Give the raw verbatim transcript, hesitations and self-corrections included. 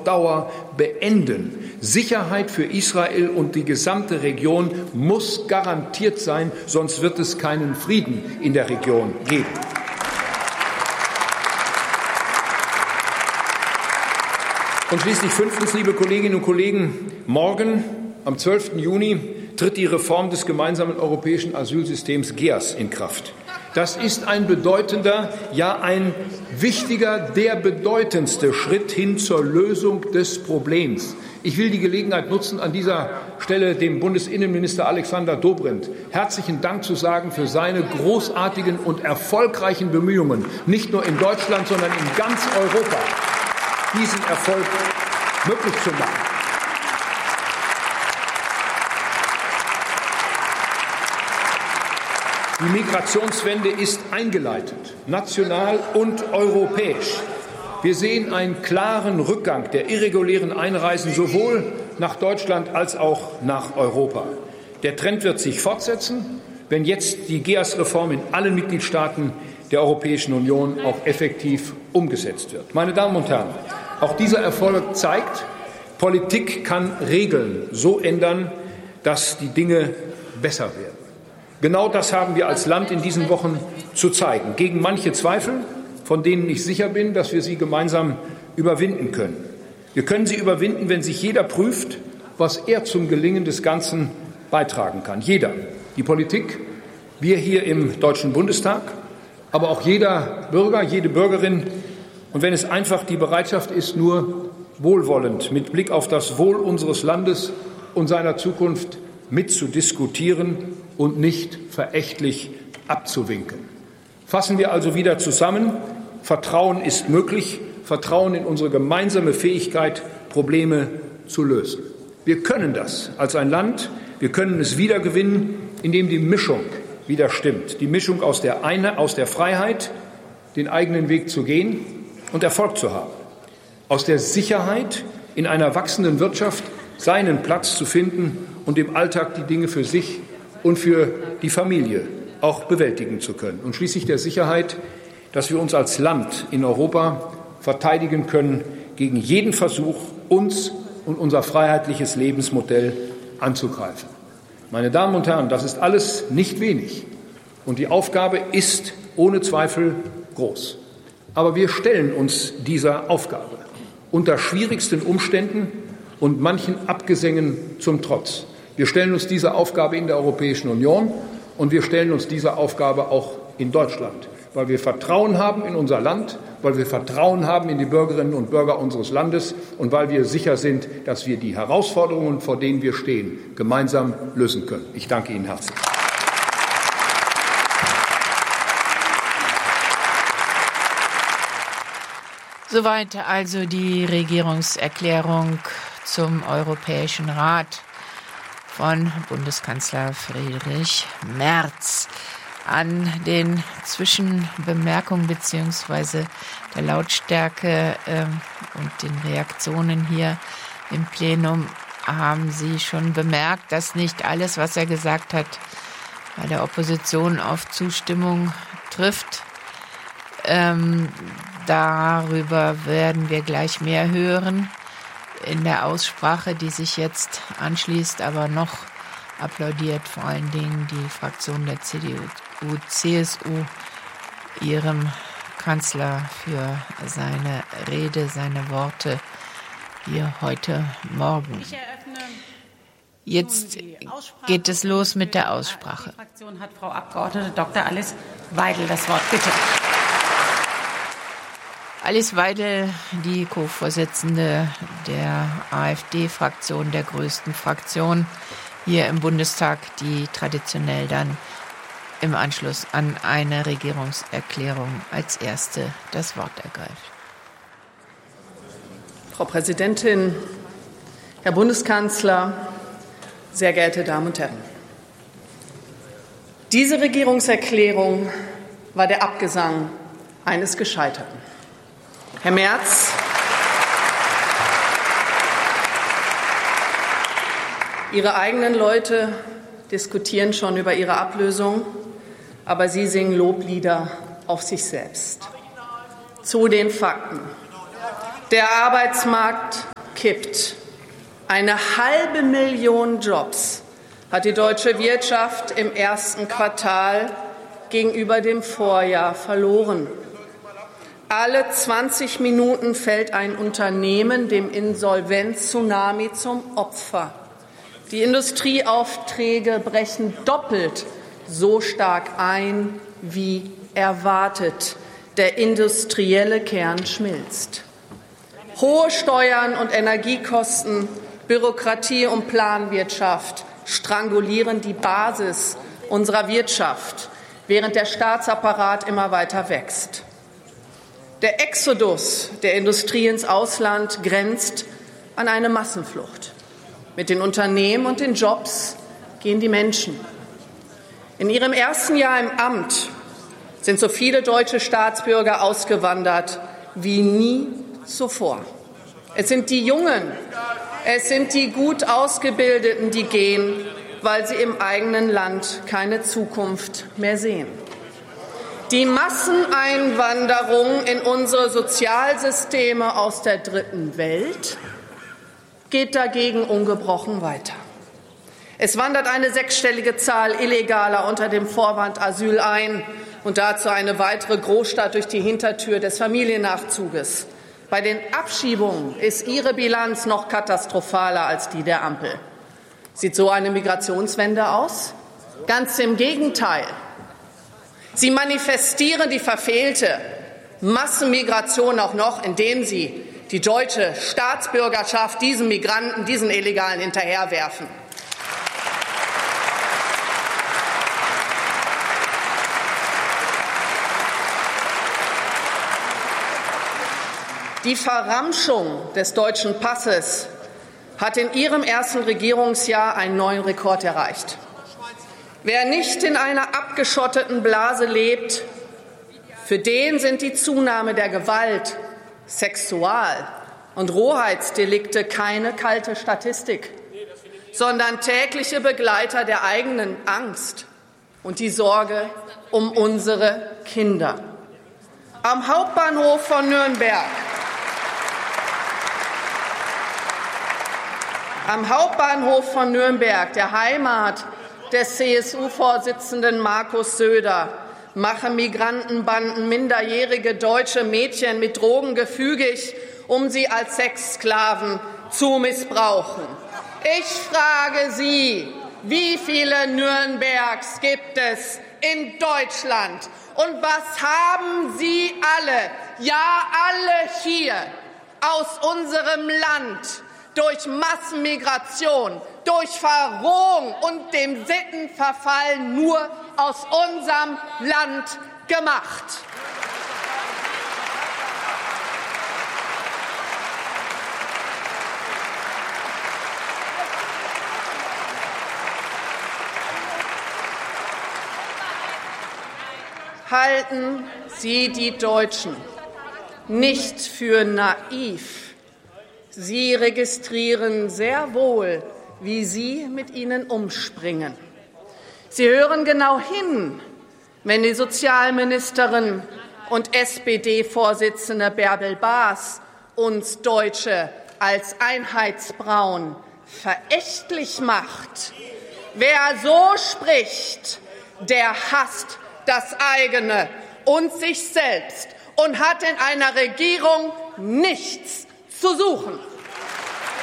Dauer beenden. Sicherheit für Israel und die gesamte Region muss garantiert sein, sonst wird es keinen Frieden in der Region geben. Und schließlich fünftens, liebe Kolleginnen und Kollegen, morgen, am zwölften Juni, tritt die Reform des gemeinsamen europäischen Asylsystems G E A S in Kraft. Das ist ein bedeutender, ja ein wichtiger, der bedeutendste Schritt hin zur Lösung des Problems. Ich will die Gelegenheit nutzen, an dieser Stelle dem Bundesinnenminister Alexander Dobrindt herzlichen Dank zu sagen für seine großartigen und erfolgreichen Bemühungen, nicht nur in Deutschland, sondern in ganz Europa, diesen Erfolg möglich zu machen. Die Migrationswende ist eingeleitet, national und europäisch. Wir sehen einen klaren Rückgang der irregulären Einreisen sowohl nach Deutschland als auch nach Europa. Der Trend wird sich fortsetzen, wenn jetzt die G E A S-Reform in allen Mitgliedstaaten der Europäischen Union auch effektiv umgesetzt wird. Meine Damen und Herren, auch dieser Erfolg zeigt, Politik kann Regeln so ändern, dass die Dinge besser werden. Genau das haben wir als Land in diesen Wochen zu zeigen. Gegen manche Zweifel, von denen ich sicher bin, dass wir sie gemeinsam überwinden können. Wir können sie überwinden, wenn sich jeder prüft, was er zum Gelingen des Ganzen beitragen kann. Jeder. Die Politik, wir hier im Deutschen Bundestag, aber auch jeder Bürger, jede Bürgerin. Und wenn es einfach die Bereitschaft ist, nur wohlwollend mit Blick auf das Wohl unseres Landes und seiner Zukunft mitzudiskutieren und nicht verächtlich abzuwinken. Fassen wir also wieder zusammen. Vertrauen ist möglich. Vertrauen in unsere gemeinsame Fähigkeit, Probleme zu lösen. Wir können das als ein Land. Wir können es wiedergewinnen, indem die Mischung wieder stimmt. Die Mischung aus der, eine, aus der Freiheit, den eigenen Weg zu gehen und Erfolg zu haben. Aus der Sicherheit, in einer wachsenden Wirtschaft seinen Platz zu finden und im Alltag die Dinge für sich und für die Familie auch bewältigen zu können. Und schließlich der Sicherheit, dass wir uns als Land in Europa verteidigen können gegen jeden Versuch, uns und unser freiheitliches Lebensmodell anzugreifen. Meine Damen und Herren, das ist alles nicht wenig. Und die Aufgabe ist ohne Zweifel groß. Aber wir stellen uns dieser Aufgabe unter schwierigsten Umständen und manchen Abgesängen zum Trotz. Wir stellen uns dieser Aufgabe in der Europäischen Union und wir stellen uns dieser Aufgabe auch in Deutschland, weil wir Vertrauen haben in unser Land, weil wir Vertrauen haben in die Bürgerinnen und Bürger unseres Landes und weil wir sicher sind, dass wir die Herausforderungen, vor denen wir stehen, gemeinsam lösen können. Ich danke Ihnen herzlich. Soweit also die Regierungserklärung zum Europäischen Rat von Bundeskanzler Friedrich Merz. An den Zwischenbemerkungen bzw. der Lautstärke äh, und den Reaktionen hier im Plenum haben Sie schon bemerkt, dass nicht alles, was er gesagt hat, bei der Opposition auf Zustimmung trifft. Ähm, darüber werden wir gleich mehr hören in der Aussprache, die sich jetzt anschließt, aber noch applaudiert vor allen Dingen die Fraktion der C D U, C S U, ihrem Kanzler für seine Rede, seine Worte hier heute Morgen. Jetzt geht es los mit der Aussprache. Die Fraktion hat Frau Abgeordnete Doktor Alice Weidel das Wort. Bitte. Alice Weidel, die Co-Vorsitzende der AfD-Fraktion, der größten Fraktion hier im Bundestag, die traditionell dann im Anschluss an eine Regierungserklärung als erste das Wort ergreift. Frau Präsidentin, Herr Bundeskanzler, sehr geehrte Damen und Herren! Diese Regierungserklärung war der Abgesang eines Gescheiterten. Herr Merz, Ihre eigenen Leute diskutieren schon über Ihre Ablösung, aber Sie singen Loblieder auf sich selbst. Zu den Fakten. Der Arbeitsmarkt kippt. Eine halbe Million Jobs hat die deutsche Wirtschaft im ersten Quartal gegenüber dem Vorjahr verloren. Alle zwanzig Minuten fällt ein Unternehmen dem Insolvenz-Tsunami zum Opfer. Die Industrieaufträge brechen doppelt so stark ein wie erwartet. Der industrielle Kern schmilzt. Hohe Steuern und Energiekosten, Bürokratie und Planwirtschaft strangulieren die Basis unserer Wirtschaft, während der Staatsapparat immer weiter wächst. Der Exodus der Industrie ins Ausland grenzt an eine Massenflucht. Mit den Unternehmen und den Jobs gehen die Menschen. In ihrem ersten Jahr im Amt sind so viele deutsche Staatsbürger ausgewandert wie nie zuvor. Es sind die Jungen, es sind die gut Ausgebildeten, die gehen, weil sie im eigenen Land keine Zukunft mehr sehen. Die Masseneinwanderung in unsere Sozialsysteme aus der dritten Welt geht dagegen ungebrochen weiter. Es wandert eine sechsstellige Zahl Illegaler unter dem Vorwand Asyl ein und dazu eine weitere Großstadt durch die Hintertür des Familiennachzuges. Bei den Abschiebungen ist Ihre Bilanz noch katastrophaler als die der Ampel. Sieht so eine Migrationswende aus? Ganz im Gegenteil. Sie manifestieren die verfehlte Massenmigration auch noch, indem Sie die deutsche Staatsbürgerschaft diesen Migranten, diesen Illegalen hinterherwerfen. Die Verramschung des deutschen Passes hat in Ihrem ersten Regierungsjahr einen neuen Rekord erreicht. Wer nicht in einer abgeschotteten Blase lebt, für den sind die Zunahme der Gewalt, Sexual- und Rohheitsdelikte keine kalte Statistik, sondern tägliche Begleiter der eigenen Angst und die Sorge um unsere Kinder. Am Hauptbahnhof von Nürnberg Am Hauptbahnhof von Nürnberg, der Heimat des C S U-Vorsitzenden Markus Söder, machen Migrantenbanden minderjährige deutsche Mädchen mit Drogen gefügig, um sie als Sexsklaven zu missbrauchen. Ich frage Sie, wie viele Nürnbergs gibt es in Deutschland? Und was haben Sie alle, ja alle hier aus unserem Land durch Massenmigration, durch Verrohung und dem Sittenverfall nur aus unserem Land gemacht? Halten Sie die Deutschen nicht für naiv. Sie registrieren sehr wohl, wie Sie mit ihnen umspringen. Sie hören genau hin, wenn die Sozialministerin und S P D-Vorsitzende Bärbel Baas uns Deutsche als Einheitsbraun verächtlich macht. Wer so spricht, der hasst das eigene und sich selbst und hat in einer Regierung nichts zu suchen.